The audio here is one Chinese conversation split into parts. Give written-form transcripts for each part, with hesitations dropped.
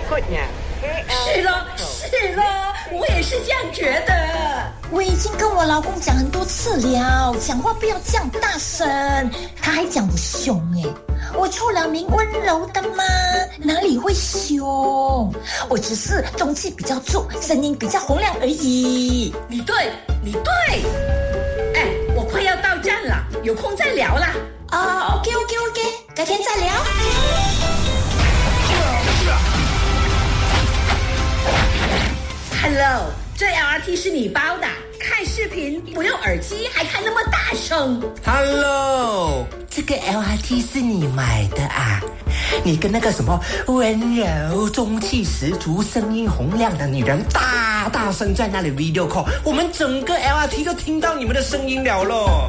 是咯，我也是这样觉得。 我已经跟我老公讲很多次了，讲话不要这样大声，他还讲我凶耶。我出了名温柔的吗？哪里会凶？我只是中气比较足，声音比较洪亮而已。 你对。哎，我快要到站了，有空再聊啦。 OK， 改天再聊。 Hello， 这 LRT 是你包的？看视频不用耳机还看那么大声。 Hello， 这个 LRT 是你买的啊？你跟那个什么温柔中气十足声音洪亮的女人大声在那里 video call， 我们整个 LRT 都听到你们的声音了咯。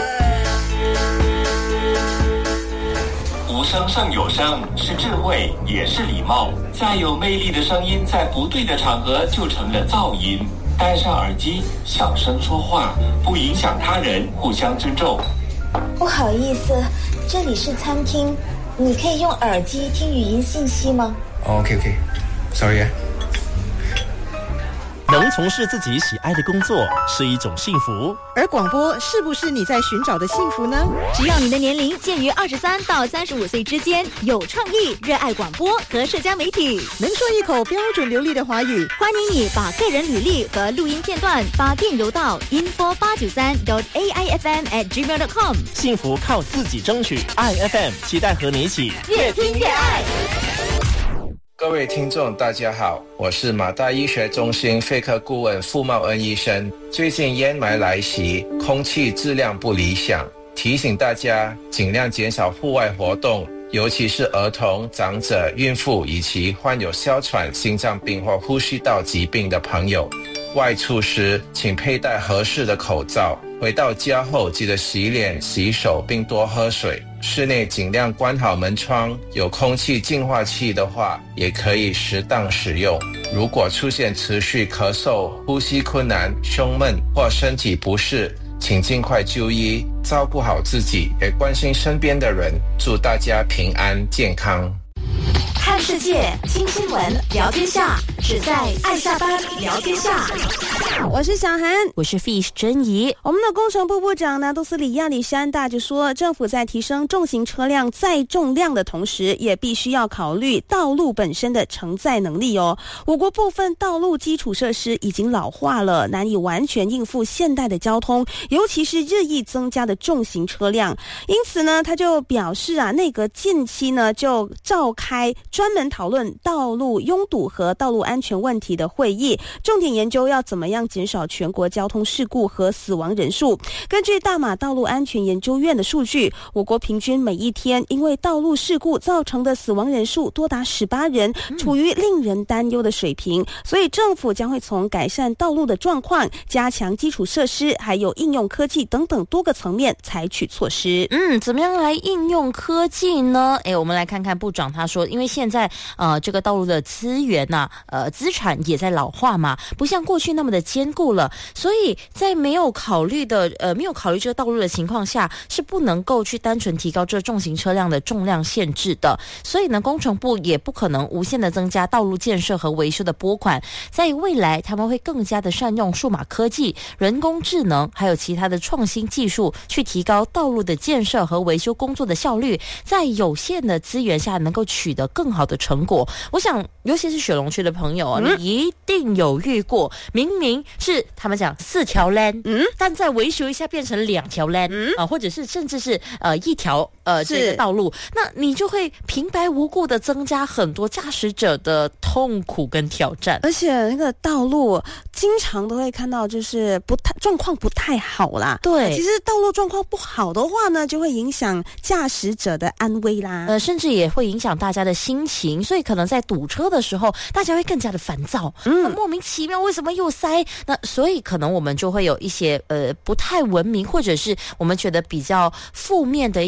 无声胜有声，是智慧也是礼貌。再有魅力的声音在不对的场合就成了噪音。戴上耳机小声说话，不影响他人，互相尊重。 不好意思，这里是餐厅，你可以用耳机听语音信息吗？ OK， sorry 啊。 能从事自己喜爱的工作是一种幸福， 而广播是不是你在寻找的幸福呢？ 只要你的年龄介于23到35岁之间，有创意，热爱广播和社交媒体， 能说一口标准流利的华语， 欢迎你把个人履历和录音片段发电邮到 info893.aifm@gmail.com。 幸福靠自己争取，爱 FM 期待和你一起越听越爱。 各位听众大家好，我是马大医学中心肺科顾问傅茂恩医生。最近烟霾来袭，空气质量不理想，提醒大家尽量减少户外活动，尤其是儿童、长者、孕妇以及患有哮喘、心脏病或呼吸道疾病的朋友。外出时请佩戴合适的口罩，回到家后记得洗脸、洗手并多喝水。室内尽量关好门窗，有空气净化器的话也可以适当使用。如果出现持续咳嗽、呼吸困难、胸闷或身体不适，请尽快就医，照顾好自己，也关心身边的人。祝大家平安健康。 看世界，听新闻，聊天下，只在爱下班聊天下。 我是小韩， 我是 Fish 珍怡。 我们的工程部部长拿督斯里亚里山大就说，政府在提升重型车辆载重量的同时，也必须要考虑道路本身的承载能力哦。我国部分道路基础设施已经老化了，难以完全应付现代的交通，尤其是日益增加的重型车辆。因此呢，他就表示内阁近期呢就召开专门讨论道路拥堵和道路安全问题的会议，重点研究要怎么样减少全国交通事故和死亡人数。根据大马道路安全研究院的数据，我国平均每一天因为道路事故造成的死亡人数多达18人，处于令人担忧的水平。所以政府将会从改善道路的状况、加强基础设施，还有应用科技等等多个层面采取措施。 怎么样来应用科技呢？我们来看看部长他说，因为现在这个道路的资源资产也在老化嘛，不像过去那么的坚固了，所以在没有考虑这个道路的情况下，是不能够去单纯提高这重型车辆的重量限制的。所以呢，工程部也不可能无限的增加道路建设和维修的拨款。在未来，他们会更加的善用数码科技、人工智能，还有其他的创新技术，去提高道路的建设和维修工作的效率，在有限的资源下能够取得更好的成果。我想尤其是雪隆区的朋友你一定有遇过，明明是他们讲4条 lane，但在维修一下变成2条 lane，或者是甚至是1条这个道路，那你就会平白无故的增加很多驾驶者的痛苦跟挑战。 而且那个道路经常都会看到就是状况不太好啦。 对， 其实道路状况不好的话呢，就会影响驾驶者的安危啦， 甚至也会影响大家的心情，所以可能在堵车的时候大家会更加的烦躁，莫名其妙为什么又塞，那所以可能我们就会有一些不太文明或者是我们觉得比较负面的一些驾驶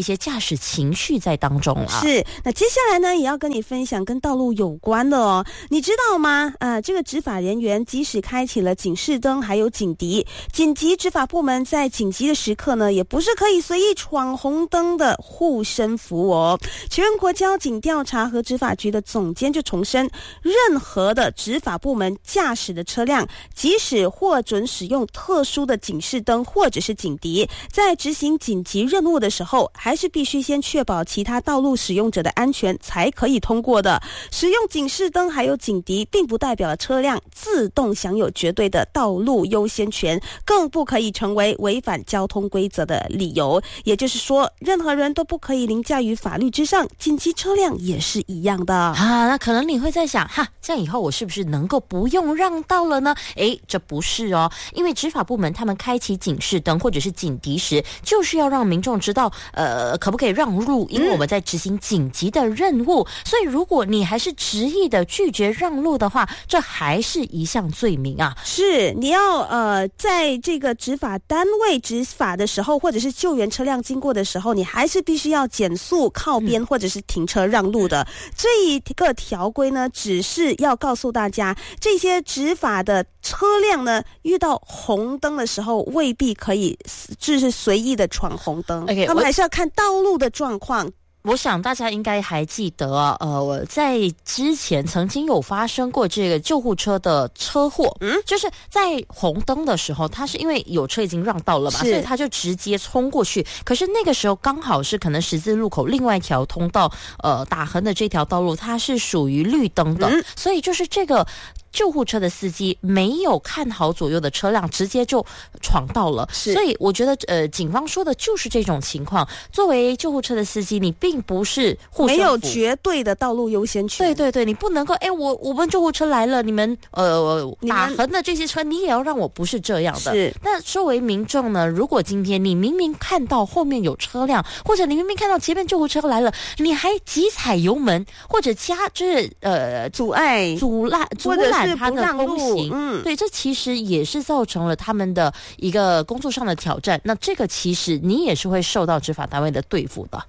是情绪在当中了。 是，那接下来呢，也要跟你分享跟道路有关的哦。你知道吗？这个执法人员即使开启了警示灯，还有警笛，紧急执法部门在紧急的时刻呢，也不是可以随意闯红灯的护身符哦。全国交警调查和执法局的总监就重申，任何的执法部门驾驶的车辆，即使获准使用特殊的警示灯或者是警笛，在执行紧急任务的时候，还是必须先确保其他道路使用者的安全才可以通过的。使用警示灯还有警笛，并不代表车辆自动享有绝对的道路优先权，更不可以成为违反交通规则的理由。也就是说，任何人都不可以凌驾于法律之上，紧急车辆也是一样的啊。那可能你会在想，这样以后我是不是能够不用让道了呢？这不是哦，因为执法部门他们开启警示灯或者是警笛时，就是要让民众知道，可不可以让路，因为我们在执行紧急的任务。所以如果你还是执意的拒绝让路的话，这还是一项罪名啊。 是，你要在这个执法单位执法的时候，或者是救援车辆经过的时候，你还是必须要减速、靠边或者是停车让路的。这一个条规呢，只是要告诉大家，这些执法的车辆呢，遇到红灯的时候，未必可以就是随意的闯红灯，他们还是要看道路的状况。 我想大家应该还记得我在之前曾经有发生过这个救护车的车祸，就是在红灯的时候，他是因为有车已经让道了嘛，所以他就直接冲过去。可是那个时候刚好是可能十字路口另外一条通道打横的这条道路，它是属于绿灯的，所以就是这个救护车的司机没有看好左右的车辆，直接就闯到了。所以我觉得警方说的就是这种情况。作为救护车的司机，你并不是护身符， 没有绝对的道路优先权。 对对对，你不能够我们救护车来了，你们打横的这些车你也要让我，不是这样的。 是。 那作为民众呢，如果今天你明明看到后面有车辆，或者你明明看到前面救护车来了，你还急踩油门，或者就是阻拦他的通行，对，这其实也是造成了他们的一个工作上的挑战。那这个其实你也是会受到执法单位的对付的。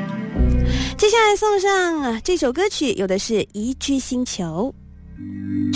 接下来送上这首歌曲，有的是宜居星球。